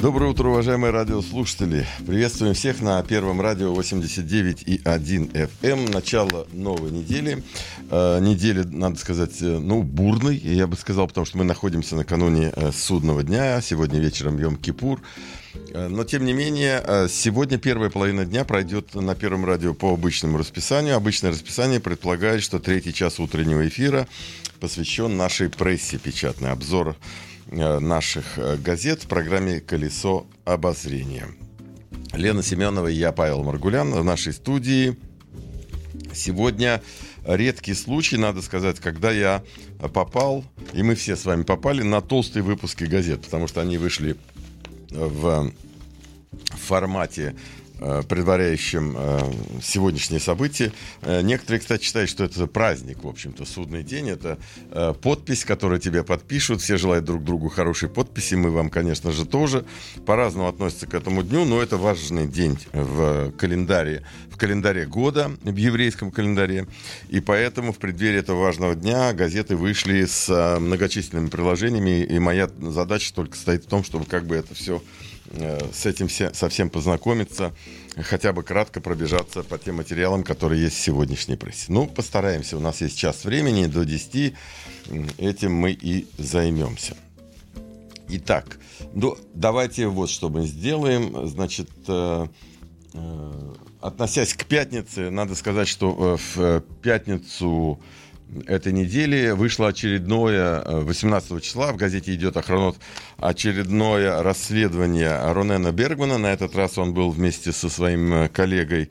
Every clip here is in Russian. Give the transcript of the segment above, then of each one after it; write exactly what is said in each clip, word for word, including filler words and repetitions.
Доброе утро, уважаемые радиослушатели. Приветствуем всех на Первом радио восемьдесят девять и один эф эм. Начало новой недели. Э, недели, надо сказать, ну, бурной, я бы сказал, потому что мы находимся накануне э, судного дня. Сегодня вечером Йом-Кипур. Э, но, тем не менее, э, сегодня первая половина дня пройдет на Первом радио по обычному расписанию. Обычное расписание предполагает, что третий час утреннего эфира посвящен нашей прессе печатной, обзор наших газет в программе «Колесо обозрения». Лена Семенова и я, Павел Маргулян, в нашей студии. Сегодня редкий случай, надо сказать, когда я попал, и мы все с вами попали на толстые выпуски газет, потому что они вышли в формате, предваряющим сегодняшние события. Некоторые, кстати, считают, что это праздник, в общем-то, судный день. Это подпись, которую тебе подпишут. Все желают друг другу хорошей подписи. Мы вам, конечно же, тоже. По-разному относятся к этому дню, но это важный день в календаре, в календаре года, в еврейском календаре. И поэтому в преддверии этого важного дня газеты вышли с многочисленными приложениями. И моя задача только состоит в том, чтобы как бы это все с этим все, совсем познакомиться, хотя бы кратко пробежаться по тем материалам, которые есть в сегодняшней прессе. Ну, постараемся, у нас есть час времени, до десяти, этим мы и займемся. Итак, ну, давайте вот что мы сделаем. Значит, э, э, относясь к пятнице, надо сказать, что в пятницу этой недели вышло очередное, восемнадцатого числа, в газете «Идет Охранот», очередное расследование Ронена Бергмана. На этот раз он был вместе со своим коллегой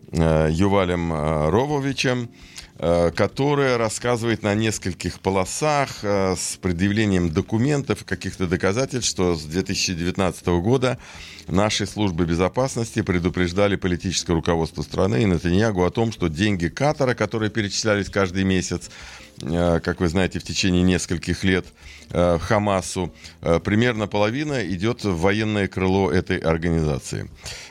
Ювалем Рововичем, которая рассказывает на нескольких полосах с предъявлением документов, каких-то доказательств, что с две тысячи девятнадцатого года наши службы безопасности предупреждали политическое руководство страны и Нетаньягу о том, что деньги Катара, которые перечислялись каждый месяц, как вы знаете, в течение нескольких лет Хамасу, примерно половина идет в военное крыло этой организации.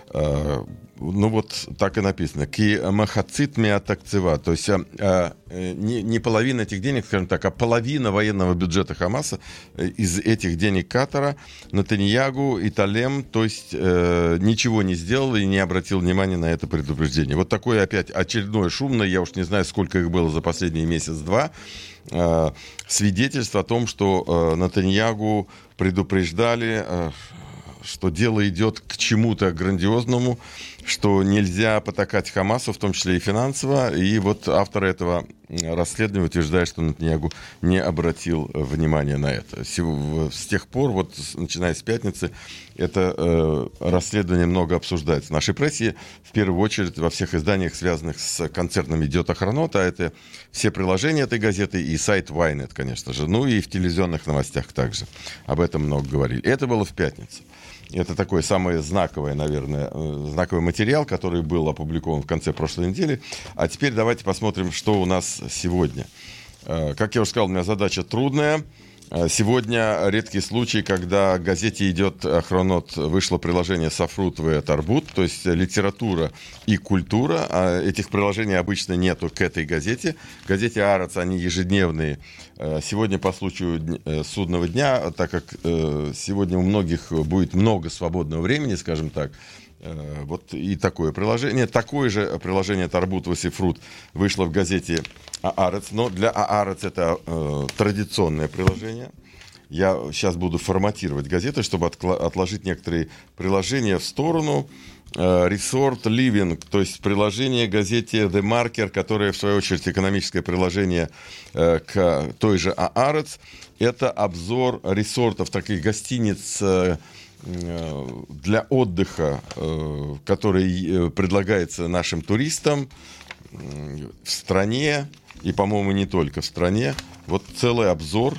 Ну вот так и написано. Ки махацит миатакцева. То есть а, а, не, не половина этих денег, скажем так, а половина военного бюджета Хамаса из этих денег Катара Нетаньягу и Талем, то есть э, ничего не сделал и не обратил внимания на это предупреждение. Вот такое опять очередное шумное, я уж не знаю, сколько их было за последний месяц-два, э, свидетельство о том, что э, Нетаньягу предупреждали, э, что дело идет к чему-то грандиозному, что нельзя потакать Хамасу, в том числе и финансово. И вот автор этого расследования утверждает, что Нетаньягу не обратил внимания на это. С тех пор, вот начиная с пятницы, это э, расследование много обсуждается в нашей прессе, в первую очередь во всех изданиях, связанных с концерном «Идет Охранот», а это все приложения этой газеты и сайт Ynet, конечно же, ну и в телевизионных новостях также. Об этом много говорили. Это было в пятницу. Это такой самый знаковый, наверное, знаковый материал, который был опубликован в конце прошлой недели. А теперь давайте посмотрим, что у нас сегодня. Как я уже сказал, у меня задача трудная. Сегодня редкий случай, когда в газете «Идет Охранот» вышло приложение «Сафрут ве Тарбут», то есть литература и культура. А этих приложений обычно нету к этой газете. В газете «Аарец» они ежедневные. Сегодня по случаю судного дня, так как сегодня у многих будет много свободного времени, скажем так, вот и такое приложение. Такое же приложение «Тарбут ве Сифрут» вышло в газете «Аарец», но для «Аарец» это э, традиционное приложение. Я сейчас буду форматировать газеты, чтобы откла- отложить некоторые приложения в сторону. Э, Resort Living, то есть приложение газете The Marker, которое, в свою очередь, экономическое приложение э, к той же «Аарец». Это обзор ресортов, таких гостиниц, э, для отдыха, который предлагается нашим туристам в стране, и, по-моему, не только в стране. Вот целый обзор,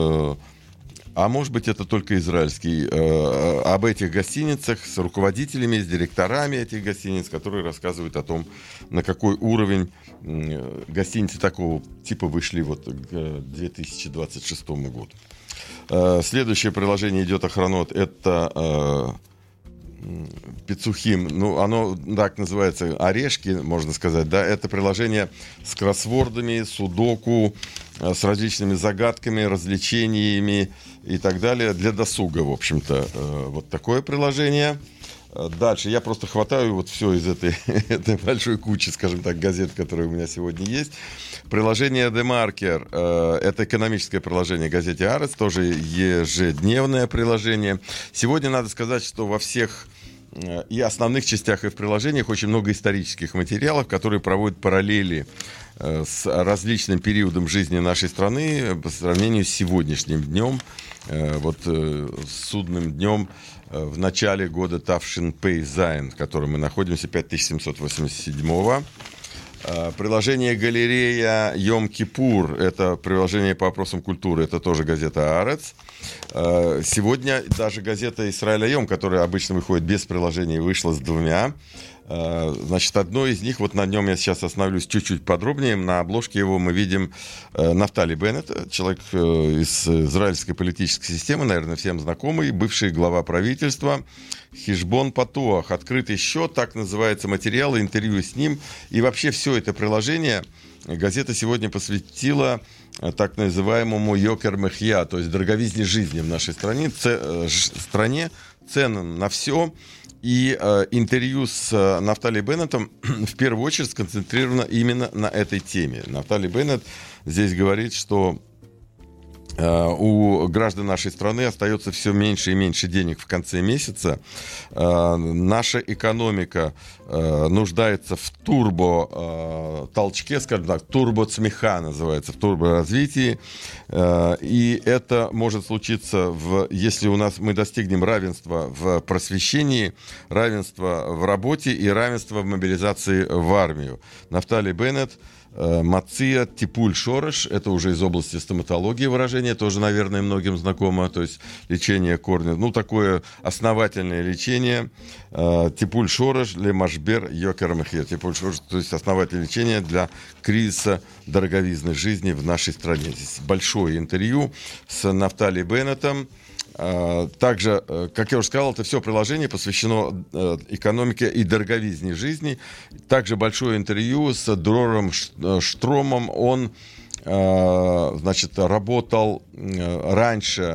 а может быть, это только израильский, об этих гостиницах с руководителями, с директорами этих гостиниц, которые рассказывают о том, на какой уровень гостиницы такого типа вышли вот к две тысячи двадцать шестому году. Следующее приложение «Идет Охранот». Это Пицухим, ну, оно так называется, орешки, можно сказать, да, это приложение с кроссвордами, судоку, с различными загадками, развлечениями и так далее, для досуга, в общем-то, вот такое приложение. Дальше я просто хватаю вот все из этой, этой большой кучи, скажем так, газет, которые у меня сегодня есть. Приложение The Marker, это экономическое приложение газете Арец, тоже ежедневное приложение. Сегодня надо сказать, что во всех и основных частях, и в приложениях очень много исторических материалов, которые проводят параллели с различным периодом жизни нашей страны по сравнению с сегодняшним днем, вот с судным днем в начале года Тавшин Пей Зайн, в котором мы находимся, пять тысяч семьсот восемьдесят седьмого. Приложение «Галерея Йом-Кипур» — это приложение по вопросам культуры, это тоже газета «Арец». Сегодня даже газета «Исраэль Айом», которая обычно выходит без приложения, вышла с двумя. Значит, одно из них, вот на нем я сейчас остановлюсь чуть-чуть подробнее. На обложке его мы видим Нафтали Беннет, человек из израильской политической системы, наверное, всем знакомый, бывший глава правительства. Хишбон Патуах, открытый счет, так называется материал, интервью с ним. И вообще все это приложение газета сегодня посвятила так называемому йокер мехья, то есть дороговизне жизни в нашей стране, ц... стране ценам на все. И э, интервью с э, Нафтали Беннетом в первую очередь сконцентрировано именно на этой теме. Нафтали Беннет здесь говорит, что э, у граждан нашей страны остается все меньше и меньше денег в конце месяца. Э, наша экономика э, нуждается в турбо-толчке, э, скажем так, турбо-цмеха называется, в турборазвитии. Э, и это может случиться, в, если у нас мы достигнем равенства в просвещении, равенства в работе и равенства в мобилизации в армию. Нафтали Беннет, Мация Типуль Шореш, это уже из области стоматологии выражение, тоже, наверное, многим знакомо, то есть лечение корня, ну, такое основательное лечение. Типуль Шореш ле Машбер Йокер Мехья, Типуль Шореш, то есть основательное лечение для кризиса дороговизны жизни в нашей стране. Здесь большое интервью с Нафтали Беннетом. Также, как я уже сказал, это все приложение посвящено экономике и дороговизне жизни. Также большое интервью с Дрором Штромом. Он, значит, работал раньше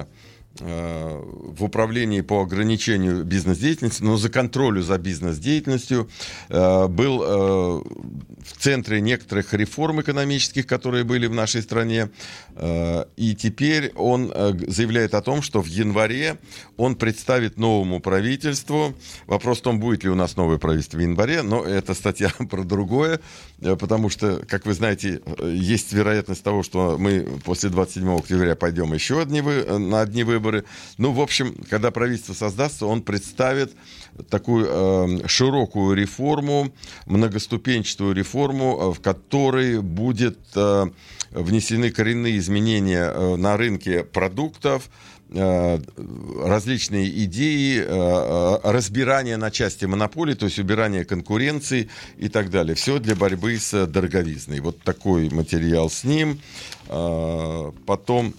в управлении по ограничению бизнес-деятельности, но за контролю за бизнес-деятельностью, был в центре некоторых реформ экономических, которые были в нашей стране, и теперь он заявляет о том, что в январе он представит новому правительству. Вопрос в том, будет ли у нас новое правительство в январе, но это статья про другое, потому что, как вы знаете, есть вероятность того, что мы после двадцать седьмого октября пойдем еще одни вы, на одни выборы. Ну, в общем, когда правительство создастся, он представит такую э, широкую реформу, многоступенчатую реформу, в которой будет э, внесены коренные изменения э, на рынке продуктов, э, различные идеи, э, разбирание на части монополий, то есть убирание конкуренции и так далее. Все для борьбы с дороговизной. Вот такой материал с ним. Э, потом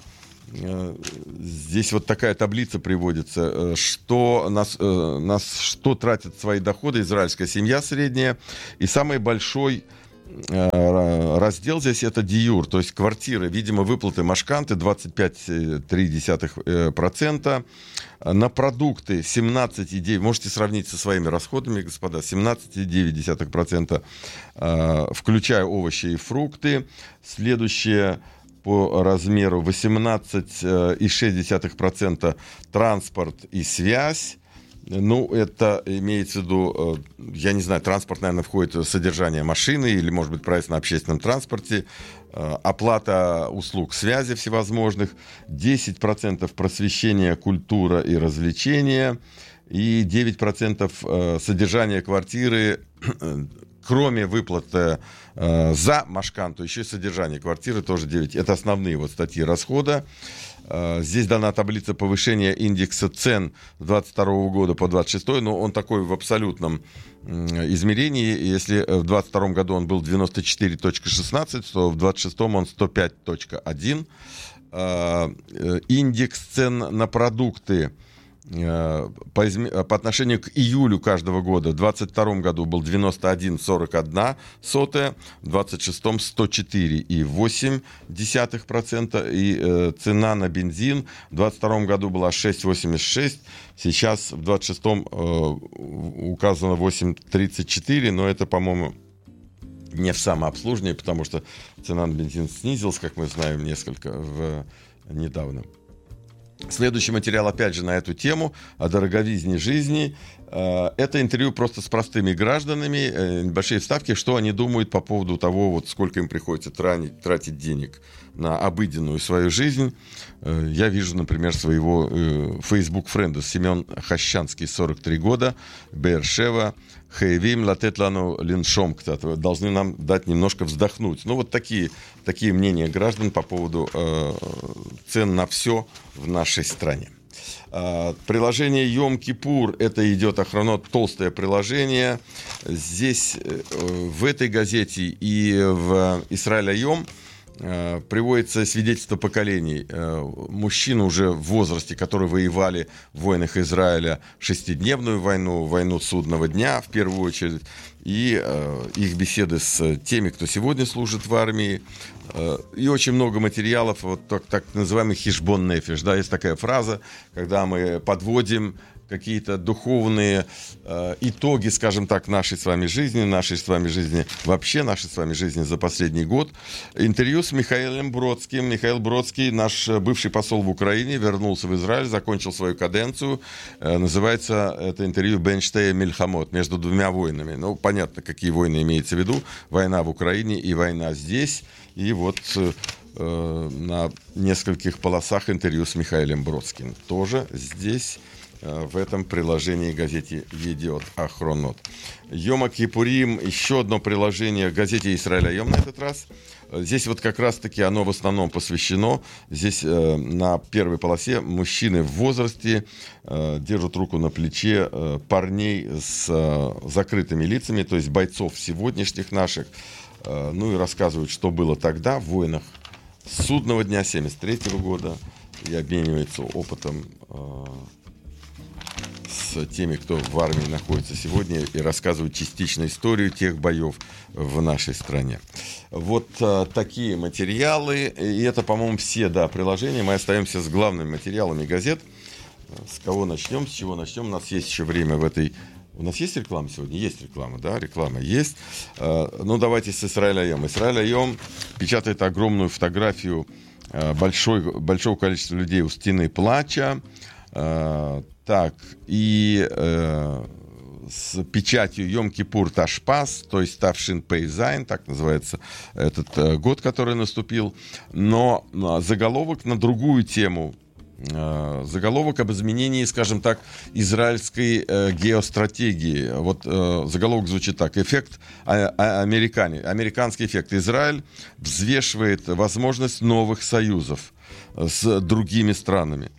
здесь вот такая таблица приводится, что, нас, нас, что тратит свои доходы израильская семья средняя. И самый большой раздел здесь это диюр, то есть квартиры, видимо, выплаты машканты двадцать пять целых три десятых процента, на продукты семнадцать целых девять десятых процента, можете сравнить со своими расходами, господа, семнадцать целых девять десятых процента, включая овощи и фрукты. Следующее по размеру восемнадцать целых шесть десятых процента транспорт и связь. Ну, это имеется в виду, я не знаю, транспорт, наверное, входит в содержание машины или, может быть, проезд на общественном транспорте, оплата услуг связи всевозможных, десять процентов просвещение, культура и развлечения и девять процентов содержание квартиры, кроме выплаты э, за машканту, еще и содержание квартиры тоже девять. Это основные вот статьи расхода. Э, здесь дана таблица повышения индекса цен с двадцать второго года по двадцать шестой, но он такой в абсолютном э, измерении. Если в двадцать втором году он был девяносто четыре целых шестнадцать сотых, то в двадцать шестом он сто пять целых один. Э, э, индекс цен на продукты По, изме... по отношению к июлю каждого года в двадцать втором году был девяносто один целых сорок одна сотая, в двадцать шестом сто четыре целых восемь десятых процента, и э, цена на бензин в двадцать втором году была шесть целых восемьдесят шесть сотых, сейчас в двадцать шестом э, указано восемь целых тридцать четыре, но это, по-моему, не в самообслуживании, потому что цена на бензин снизилась, как мы знаем, несколько в... недавно. Следующий материал, опять же, на эту тему, о дороговизне жизни. Это интервью просто с простыми гражданами, небольшие вставки, что они думают по поводу того, вот сколько им приходится тратить, тратить денег на обыденную свою жизнь. Я вижу, например, своего Facebook-френда Семен Хащанский, сорок три года, Бершева. Хейвим латетлану линшом, кто-то должны нам дать немножко вздохнуть. Ну, вот такие, такие мнения граждан по поводу э, цен на все в нашей стране. Э, приложение Йом-Кипур, это идет охранот, толстое приложение. Здесь, э, в этой газете и в Исраэль Айом приводится свидетельство поколений. Мужчин уже в возрасте, которые воевали в войнах Израиля, шестидневную войну, войну судного дня в первую очередь, и их беседы с теми, кто сегодня служит в армии. И очень много материалов, вот так, так называемый хишбон нефеш. Да, есть такая фраза, когда мы подводим какие-то духовные э, итоги, скажем так, нашей с вами жизни, нашей с вами жизни вообще, нашей с вами жизни за последний год. Интервью с Михаилом Бродским. Михаил Бродский, наш бывший посол в Украине, вернулся в Израиль, закончил свою каденцию. Э, называется это интервью «Бен-штей мильхамот», между двумя войнами. Ну, понятно, какие войны имеется в виду. Война в Украине и война здесь. И вот э, на нескольких полосах интервью с Михаилом Бродским. Тоже здесь, в этом приложении газете «Едиот Ахронот». Йома Кипурим, еще одно приложение газете «Исраэль Айом» на этот раз. Здесь вот как раз-таки оно в основном посвящено. Здесь э, на первой полосе мужчины в возрасте э, держат руку на плече э, парней с э, закрытыми лицами, то есть бойцов сегодняшних наших. Э, ну и рассказывают, что было тогда в войнах судного дня семьдесят третьего года, и обмениваются опытом э, с теми, кто в армии находится сегодня, и рассказывают частично историю тех боев в нашей стране. Вот а, такие материалы. И это, по-моему, все, да, приложения. Мы остаемся с главными материалами газет. С кого начнем, с чего начнем? У нас есть еще время в этой... У нас есть реклама сегодня? Есть реклама, да, реклама есть. А, ну, давайте с Исраэль Айом. Исраэль Айом печатает огромную фотографию а, большой, большого количества людей у стены плача. А, так, и э, с печатью Йом-Кипур Ташпас, то есть Тавшин Пейзайн, так называется этот э, год, который наступил. Но э, заголовок на другую тему. Э, заголовок об изменении, скажем так, израильской э, геостратегии. Вот э, заголовок звучит так: эффект а, а, американе, американский эффект. Израиль взвешивает возможность новых союзов с другими странами.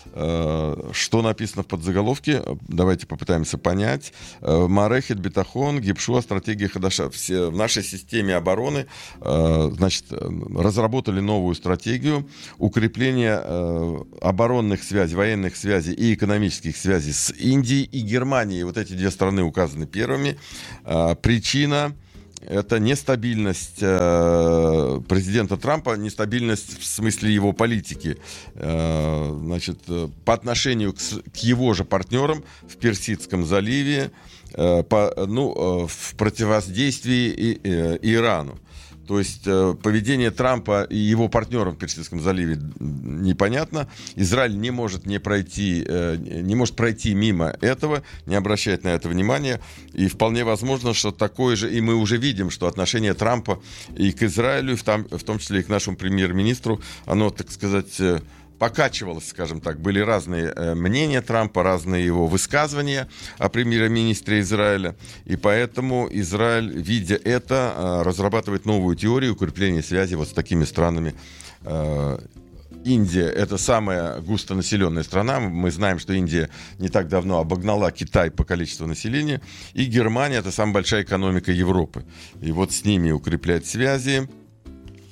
Что написано в подзаголовке? Давайте попытаемся понять. Марехет битахон гипшуа стратегия хадаша. Все в нашей системе обороны, значит, разработали новую стратегию укрепления оборонных связей, военных связей и экономических связей с Индией и Германией. Вот эти две страны указаны первыми. Причина — это нестабильность э, президента Трампа, нестабильность в смысле его политики, э, значит, по отношению к, к его же партнерам в Персидском заливе, э, по, ну, э, в противодействии и, э, Ирану. То есть э, поведение Трампа и его партнеров в Персидском заливе непонятно. Израиль не может не пройти, э, не может пройти мимо этого, не обращать на это внимания. И вполне возможно, что такое же, и мы уже видим, что отношение Трампа и к Израилю, и в, там, в том числе и к нашему премьер-министру, оно, так сказать, э, покачивалось, скажем так. Были разные э, мнения Трампа, разные его высказывания о премьер-министре Израиля. И поэтому Израиль, видя это, э, разрабатывает новую теорию укрепления связи вот с такими странами. Э, Индия — это самая густонаселенная страна. Мы знаем, что Индия не так давно обогнала Китай по количеству населения. И Германия — это самая большая экономика Европы. И вот с ними укреплять связи.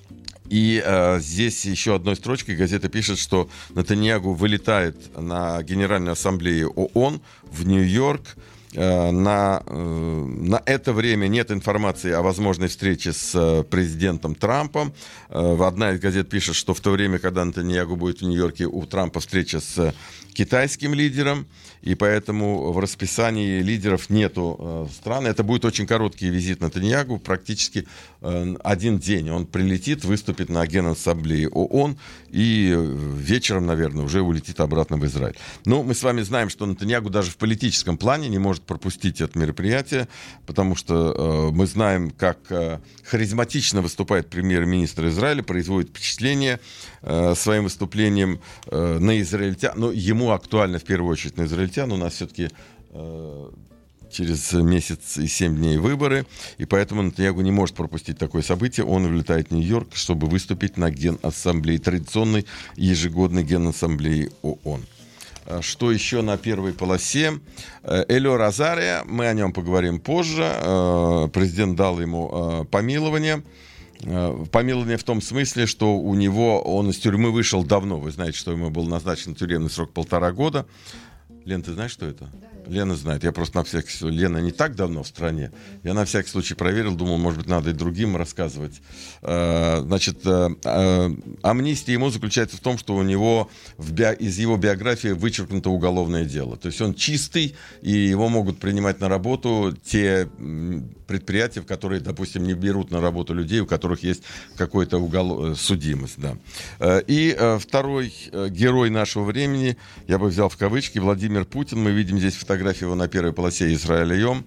И э, здесь еще одной строчкой газета пишет, что Нетаньяху вылетает на Генеральную ассамблею ООН в Нью-Йорк. Э, на, э, на это время нет информации о возможной встрече с э, президентом Трампом. Э, одна из газет пишет, что в то время, когда Нетаньяху будет в Нью-Йорке, у Трампа встреча с китайским лидером, и поэтому в расписании лидеров нету э, стран. Это будет очень короткий визит Нетаньяху, практически э, один день. Он прилетит, выступит на Генассамблее ООН и вечером, наверное, уже улетит обратно в Израиль. Но мы с вами знаем, что Нетаньяху даже в политическом плане не может пропустить это мероприятие, потому что э, мы знаем, как э, харизматично выступает премьер-министр Израиля, производит впечатление э, своим выступлением э, на израильтян. Но ему актуально в первую очередь на израильтян. У нас все-таки э, через месяц и семь дней выборы, и поэтому Нетаньяху не может пропустить такое событие. Он улетает в Нью-Йорк, чтобы выступить на Генассамблее, традиционной ежегодной Генассамблее ООН. Что еще на первой полосе? Элиор Азария, мы о нем поговорим позже. Президент дал ему помилование. Помилование в том смысле, что у него, он из тюрьмы вышел давно. Вы знаете, что ему был назначен тюремный срок полтора года. Лен, ты знаешь, что это? Да. Лена знает. Я просто на всякий случай... Лена не так давно в стране. Я на всякий случай проверил, думал, может быть, надо и другим рассказывать. Значит, амнистия ему заключается в том, что у него в би... из его биографии вычеркнуто уголовное дело. То есть он чистый, и его могут принимать на работу те предприятия, в которые, допустим, не берут на работу людей, у которых есть какая-то угол... судимость. Да. И второй герой нашего времени, я бы взял в кавычки, Владимир Путин. Мы видим здесь фотографию его на первой полосе «Израиль-Йом».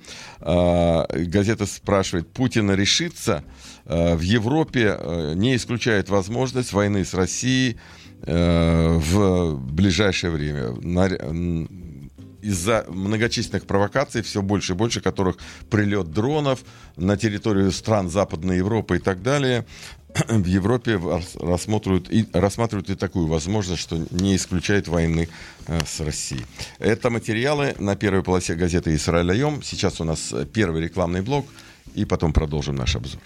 Газета спрашивает, Путин решится? В Европе не исключает возможность войны с Россией в ближайшее время. Из-за многочисленных провокаций, все больше и больше которых прилет дронов на территорию стран Западной Европы и так далее, в Европе рассматривают и, рассматривают и такую возможность, что не исключает войны э, с Россией. Это материалы на первой полосе газеты «Израиль-Йом». Сейчас у нас первый рекламный блок, и потом продолжим наш обзор.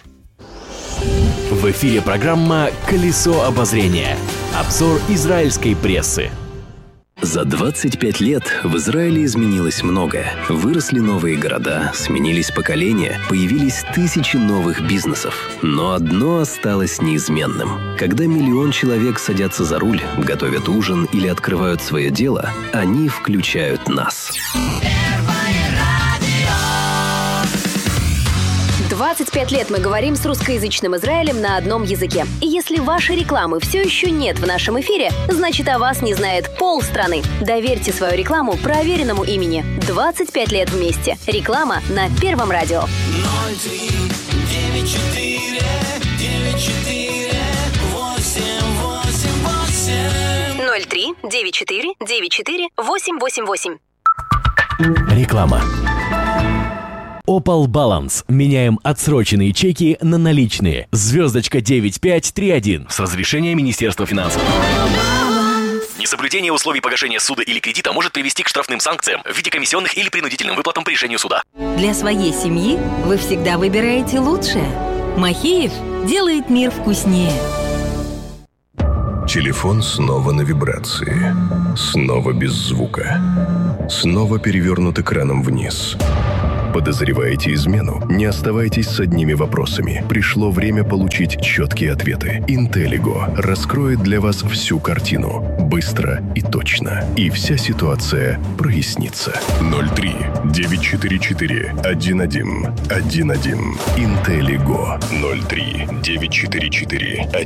В эфире программа «Колесо обозрения». Обзор израильской прессы. За двадцать пять лет в Израиле изменилось многое. Выросли новые города, сменились поколения, появились тысячи новых бизнесов. Но одно осталось неизменным. Когда миллион человек садятся за руль, готовят ужин или открывают свое дело, они включают нас. двадцать пять лет мы говорим с русскоязычным Израилем на одном языке. И если вашей рекламы все еще нет в нашем эфире, значит, о вас не знает полстраны. Доверьте свою рекламу проверенному имени. двадцать пять лет вместе. Реклама на Первом радио. ноль три девять четыре девять четыре восемь восемь восемь. ноль три девять четыре девять четыре восемь восемь восемь. Реклама. Opal Balance. Меняем отсроченные чеки на наличные. Звездочка девять пять три один. С разрешения Министерства финансов. Несоблюдение условий погашения суда или кредита может привести к штрафным санкциям в виде комиссионных или принудительным выплатам по решению суда. Для своей семьи вы всегда выбираете лучшее. Махеев делает мир вкуснее. Телефон снова на вибрации. Снова без звука. Снова перевернут экраном вниз. Подозреваете измену? Не оставайтесь с одними вопросами. Пришло время получить четкие ответы. Интеллиго раскроет для вас всю картину. Быстро и точно. И вся ситуация прояснится. ноль три девять четыре четыре один один один один. Интеллиго. ноль три девять четыре четыре